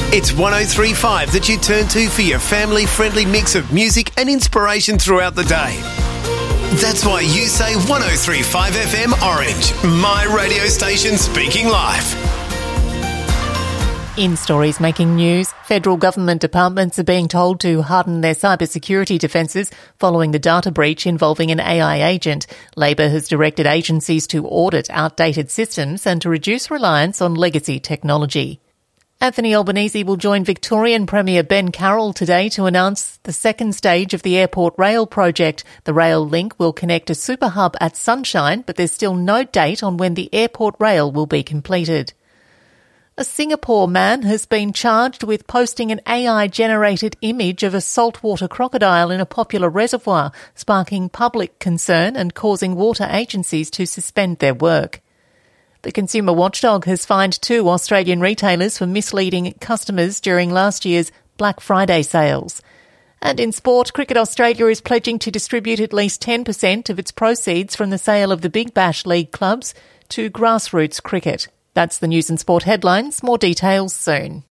It's 103.5 that you turn to for your family-friendly mix of music and inspiration throughout the day. That's why you say 103.5 FM Orange, my radio station speaking live. In stories making news, federal government departments are being told to harden their cybersecurity defences following the data breach involving an AI agent. Labor has directed agencies to audit outdated systems and to reduce reliance on legacy technology. Anthony Albanese will join Victorian Premier Ben Carroll today to announce the second stage of the Airport Rail project. The rail link will connect a super hub at Sunshine, but there's still no date on when the Airport Rail will be completed. A Singapore man has been charged with posting an AI-generated image of a saltwater crocodile in a popular reservoir, sparking public concern and causing water agencies to suspend their work. The consumer watchdog has fined 2 Australian retailers for misleading customers during last year's Black Friday sales. And in sport, Cricket Australia is pledging to distribute at least 10% of its proceeds from the sale of the Big Bash League clubs to grassroots cricket. That's the news and sport headlines. More details soon.